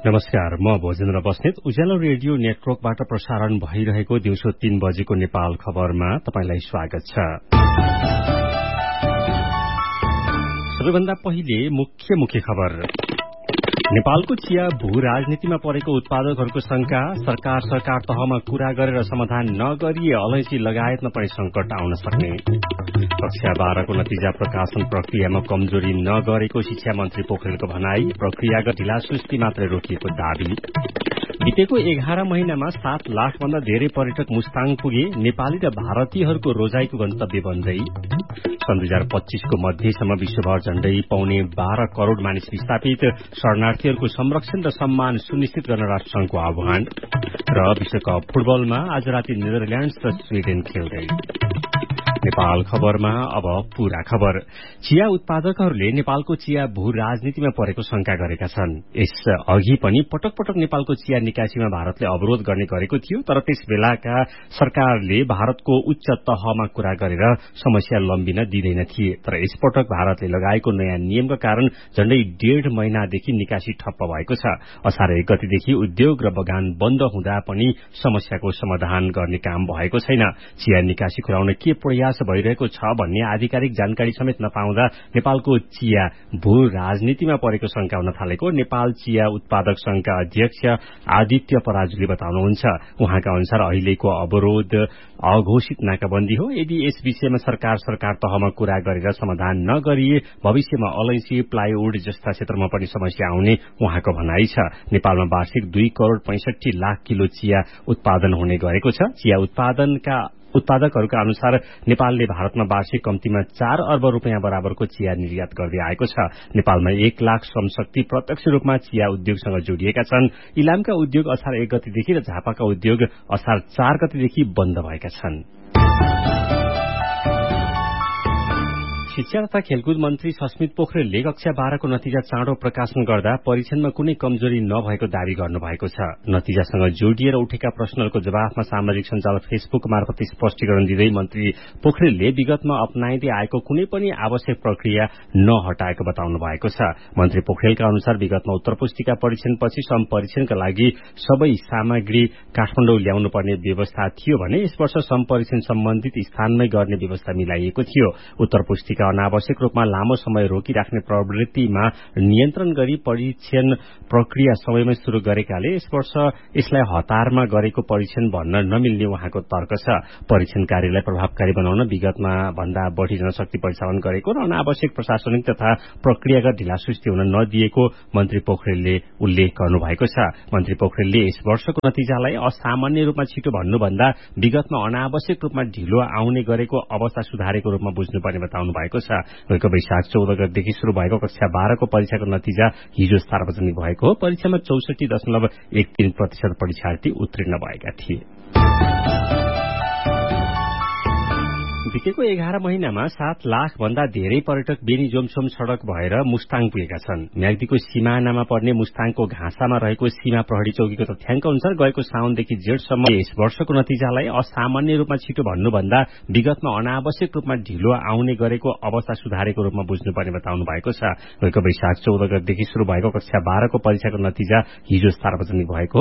नमस्कार, म भोजेन्द्र बस्नेत। उज्यालो रेडियो नेटवर्कबाट प्रसारण भइरहेको दिउँसो 3 बजेको नेपाल खबरमा तपाईंलाई स्वागत छ। सबैभन्दा पहिले मुख्य खबर। नेपालको चिया भू राजनीतिमा परेको उत्पादकहरूको शंका, सरकार तहमा कुरा गरेर समाधान नगरिए अलैँची लगायतमा पनि संकट आउन सक्ने। कक्षा 12 को नतिजा प्रकाशन प्रक्रियामा कमजोरी नगरेको शिक्षा मन्त्री पोखरेलको भनाई, प्रक्रियागत ढिलासुस्ती मात्रै रोकिएको दावी। बितेको 11 महिनामा 7 लाख भन्दा धेरै पर्यटक मुस्ताङ पुगे, नेपाली र भारतीयहरूको रोजाईको गन्तव्य बन्दै। सन् 2025 को मध्यसम्म विश्वभर झण्डै पौने 12 करोड़ मानिस विस्थापित, शरणार्थीहरूको संरक्षण र सम्मान सुनिश्चित गर्न राष्ट्रसंघको आह्वान। र विश्वकप फुटबलमा आज राति नेदरल्याण्ड्स र स्वीडेन खेल्दै। नेपाल खबरमा अब पूरा खबर। चिया उत्पादकहरूले नेपालको चिया भू राजनीतिमा परेको शंका गरेका छन्। यस अघि पनि पटक पटक नेपालको चिया निकासीमा भारतले अवरोध गर्ने गरेको थियो, तर त्यस बेलाका सरकारले भारतको उच्च तहमा कुरा गरेर समस्या लम्बिन दिँदैन थिए। तर यसपटक भारतले लगाएको नयाँ नियमका कारण झण्डै 1.5 महिनादेखि निकासी ठप्प भएको छ। असार 1 गतेदेखि उद्योग र बगान बन्द हुँदा पनि समस्याको समाधान गर्ने काम भएको छैन। चिया निकासी खुलाउन के प्रयास भइरहेको छ भन्ने आधिकारिक जानकारी समेत नपाउँदा नेपालको चिया भू राजनीतिमा परेको शंका हुन थालेको नेपाल चिया उत्पादक संघका अध्यक्ष आदित्य पराजुले बताउनुहुन्छ। उहाँका अनुसार अहिलेको अवरोध अघोषित नाकाबन्दी हो। यदि यस विषयमा सरकार तहमा कुरा गरेर समाधान नगरिए भविष्यमा अलैँची, प्लाइवुड जस्ता क्षेत्रमा पनि समस्या आउने उहाँको भनाई छ। नेपालमा वार्षिक 2 करोड़ 65 लाख किलो चिया उत्पादन हुने गरेको छ। चिया उत्पादकहरूका अनुसार नेपालले भारतमा वार्षिक कम्तीमा 4 अर्ब रुपियाँ बराबरको चिया निर्यात गर्दै आएको छ। नेपालमा 1 लाख श्रमशक्ति प्रत्यक्ष रूपमा चिया उद्योगसँग जोडिएका छन्। इलामका उद्योग असार 1 गतेदेखि र झापाका उद्योग असार 4 गतेदेखि बन्द भएका छन्। शिक्षा तथा खेलकुद मन्त्री सस्मित पोखरेलले कक्षा 12 को नतिजा चाँडो प्रकाशन गर्दा परीक्षणमा कुनै कमजोरी नभएको दावी गर्नुभएको छ। नतिजासँग जोडिएर उठेका प्रश्नहरूको जवाफमा सामाजिक सञ्जाल फेसबुक मार्फत स्पष्टीकरण दिँदै मन्त्री पोखरेलले विगतमा अपनाइँदै आएको कुनै पनि आवश्यक प्रक्रिया नहटाएको बताउनु भएको छ। मन्त्री पोखरेलका अनुसार विगतमा उत्तर पुस्तिका परीक्षणपछि समपरीक्षणका लागि सबै सामग्री काठमाडौँ ल्याउनु पर्ने व्यवस्था थियो भने यस वर्ष समपरीक्षण सम्बन्धित स्थानमै गर्ने व्यवस्था मिलाइएको थियो। उत्तर पुस्तिका अनावश्यक रूपमा लामो समय रोकिराख्ने प्रवृत्तिमा नियन्त्रण गरी परीक्षण प्रक्रिया समयमै शुरू गरेकाले यस वर्ष यसलाई हतारमा गरेको परीक्षण भन्न नमिल्ने उहाँको तर्क छ। परीक्षण कार्यलाई प्रभावकारी बनाउन विगतमा भन्दा बढ़ी जनशक्ति परिचालन गरेको र अनावश्यक प्रशासनिक तथा प्रक्रियागत ढिलासुस्ती हुन नदिएको मन्त्री पोखरेलले उल्लेख गर्नुभएको छ। मन्त्री पोखरेलले यस वर्षको नतिजालाई असामान्य रूपमा छिटो भन्नुभन्दा विगतमा अनावश्यक रूपमा ढिलो आउने गरेको अवस्था सुधारेको रूपमा बुझ्नुपर्ने बताउनु भएको छ। गएको वैशाख 14 गतेदेखि शुरू भएको कक्षा 12 को परीक्षाको नतिजा हिजो सार्वजनिक भएको हो। परीक्षामा 64.13% परीक्षार्थी उत्तीर्ण भएका थिए। बितेको 11 महिनामा 7 लाख भन्दा धेरै पर्यटक बेनी जोमसोम सड़क भएर मुस्ताङ पुगेका छन्। म्याग्दीको सिमानामा पर्ने मुस्ताङको घाँसामा रहेको सीमा प्रहरी चौकीको तथ्याङ्क अनुसार गएको साउनदेखि जेठसम्म यस वर्षको नतिजालाई असामान्य रूपमा छिटो भन्नुभन्दा विगतमा अनावश्यक रूपमा ढिलो आउने गरेको अवस्था सुधारेको रूपमा बुझ्नुपर्ने बताउनु भएको छ। गएको वैशाख 14 गतेदेखि शुरू भएको कक्षा 12 को परीक्षाको नतिजा हिजो सार्वजनिक भएको हो।